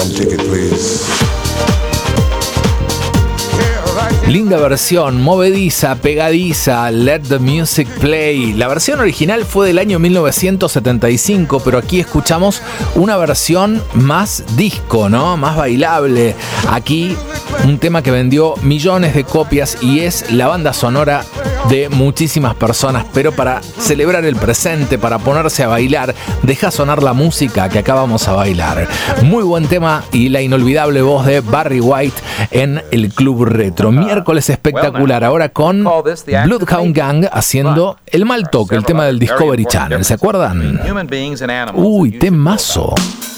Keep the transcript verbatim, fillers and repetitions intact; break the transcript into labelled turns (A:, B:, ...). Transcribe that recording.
A: Linda versión, movediza, pegadiza, Let the Music Play. La versión original fue del año mil novecientos setenta y cinco, pero aquí escuchamos una versión más disco, ¿no? Más bailable. Aquí un tema que vendió millones de copias y es la banda sonora de muchísimas personas, pero para celebrar el presente, para ponerse a bailar, deja sonar la música que acá vamos a bailar. Muy buen tema y la inolvidable voz de Barry White en el Club Retro. Miércoles espectacular, ahora con Bloodhound Gang haciendo El Mal Toque, el tema del Discovery Channel, ¿se acuerdan? Uy, temazo.